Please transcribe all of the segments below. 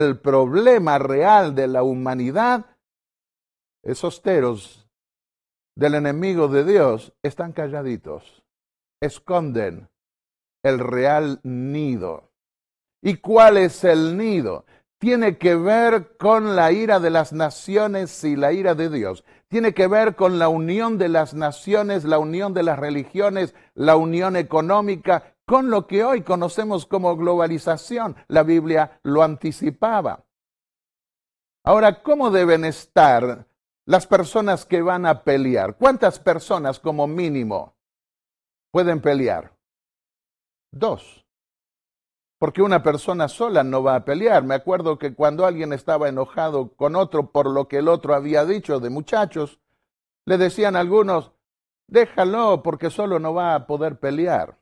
el problema real de la humanidad, esos teros del enemigo de Dios están calladitos, esconden el real nido. ¿Y cuál es el nido? Tiene que ver con la ira de las naciones y la ira de Dios. Tiene que ver con la unión de las naciones, la unión de las religiones, la unión económica, con lo que hoy conocemos como globalización. La Biblia lo anticipaba. Ahora, ¿cómo deben estar las personas que van a pelear? ¿Cuántas personas como mínimo pueden pelear? 2. Porque una persona sola no va a pelear. Me acuerdo que cuando alguien estaba enojado con otro por lo que el otro había dicho de muchachos, le decían algunos, déjalo porque solo no va a poder pelear.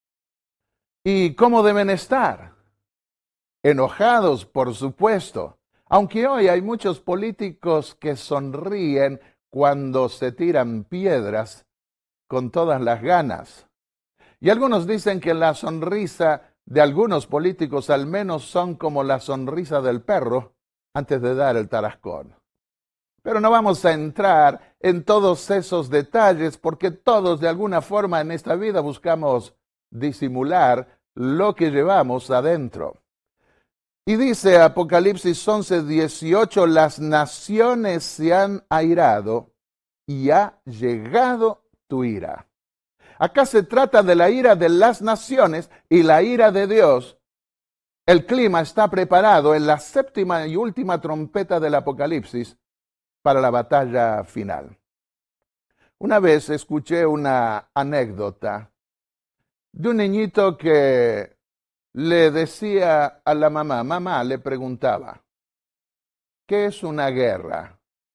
¿Y cómo deben estar? Enojados, por supuesto. Aunque hoy hay muchos políticos que sonríen cuando se tiran piedras con todas las ganas. Y algunos dicen que la sonrisa de algunos políticos al menos son como la sonrisa del perro antes de dar el tarascón. Pero no vamos a entrar en todos esos detalles porque todos de alguna forma en esta vida buscamos disimular lo que llevamos adentro. Y dice Apocalipsis 11:18, las naciones se han airado y ha llegado tu ira. Acá se trata de la ira de las naciones y la ira de Dios. El clima está preparado en la séptima y última trompeta del Apocalipsis para la batalla final. Una vez escuché una anécdota de un niñito que le decía a la mamá le preguntaba, ¿qué es una guerra?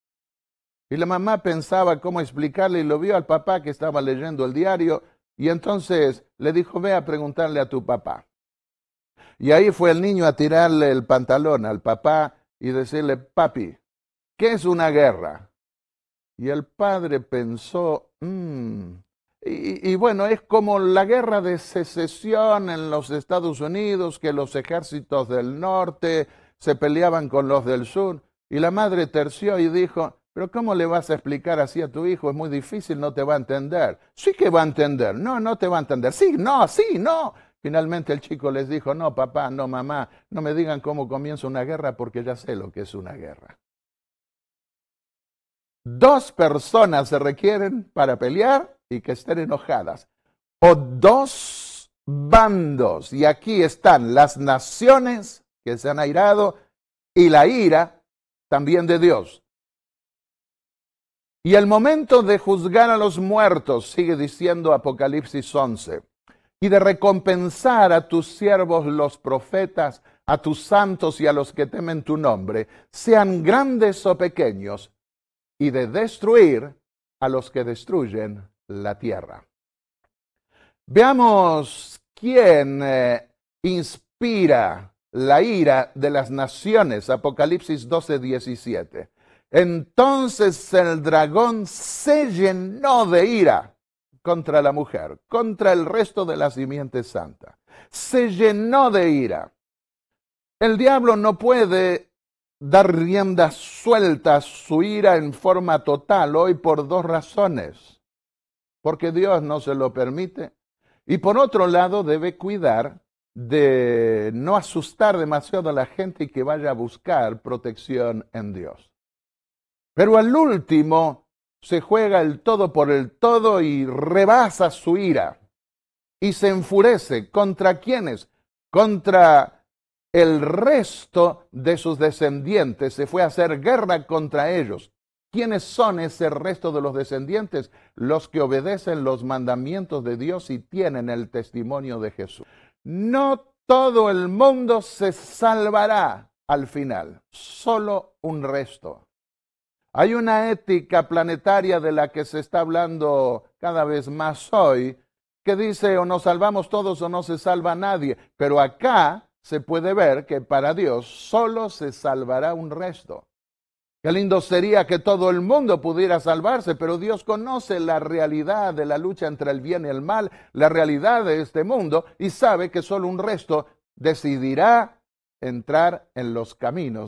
Y la mamá pensaba cómo explicarle y lo vio al papá que estaba leyendo el diario y entonces le dijo, ve a preguntarle a tu papá. Y ahí fue el niño a tirarle el pantalón al papá y decirle, papi, ¿qué es una guerra? Y el padre pensó, y bueno, es como la guerra de secesión en los Estados Unidos, que los ejércitos del norte se peleaban con los del sur. Y la madre terció y dijo, pero ¿cómo le vas a explicar así a tu hijo? Es muy difícil, no te va a entender. Sí que va a entender. No, no te va a entender. Sí, no, sí, no. Finalmente el chico les dijo, no, papá, no, mamá, no me digan cómo comienza una guerra porque ya sé lo que es una guerra. 2 personas se requieren para pelear y que estén enojadas. O 2 bandos. Y aquí están las naciones que se han airado y la ira también de Dios. Y el momento de juzgar a los muertos, sigue diciendo Apocalipsis 11, y de recompensar a tus siervos los profetas, a tus santos y a los que temen tu nombre, sean grandes o pequeños, y de destruir a los que destruyen la tierra. Veamos quién inspira la ira de las naciones. Apocalipsis 12:17. Entonces el dragón se llenó de ira contra la mujer, contra el resto de la simiente santa. Se llenó de ira. El diablo no puede dar rienda suelta a su ira en forma total hoy por 2 razones. Porque Dios no se lo permite. Y por otro lado debe cuidar de no asustar demasiado a la gente y que vaya a buscar protección en Dios. Pero al último se juega el todo por el todo y rebasa su ira. Y se enfurece. ¿Contra quiénes? Contra el resto de sus descendientes. Se fue a hacer guerra contra ellos. ¿Quiénes son ese resto de los descendientes? Los que obedecen los mandamientos de Dios y tienen el testimonio de Jesús. No todo el mundo se salvará al final, solo un resto. Hay una ética planetaria de la que se está hablando cada vez más hoy, que dice o nos salvamos todos o no se salva nadie, pero acá se puede ver que para Dios solo se salvará un resto. Qué lindo sería que todo el mundo pudiera salvarse, pero Dios conoce la realidad de la lucha entre el bien y el mal, la realidad de este mundo, y sabe que solo un resto decidirá entrar en los caminos